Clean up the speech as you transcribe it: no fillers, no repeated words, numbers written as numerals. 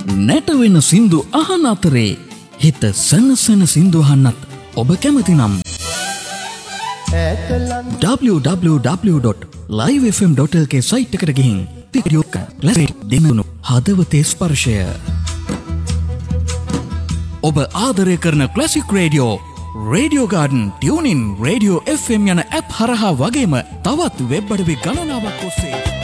නැටවෙන සින්දු අහන අතරේ හිත සනසන සින්දු අහන්නත් ඔබ කැමති නම් www.livefm.lk සයිට් එකට ගිහින් ටිකට් ලැබෙයි දෙනුණු හදවතේ ස්පර්ශය. ඔබ ආදරය කරන classic radio, radio garden, tune ඉන්, රේඩියෝ FM යන ඇප් හරහා වගේම තවත් වෙබ් අඩවි ගණනාවක් ඔස්සේ